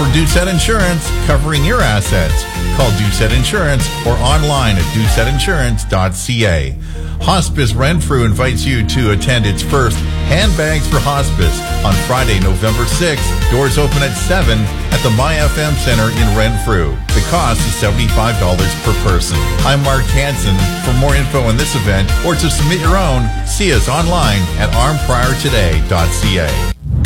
for Doucette Insurance, covering your assets. Call Doucette Insurance or online at doucettinsurance.ca. Hospice Renfrew invites you to attend its first Handbags for Hospice on Friday, November 6th. Doors open at 7 at the MyFM Center in Renfrew. The cost is $75 per person. I'm Mark Hansen. For more info on this event or to submit your own, see us online at armpriortoday.ca.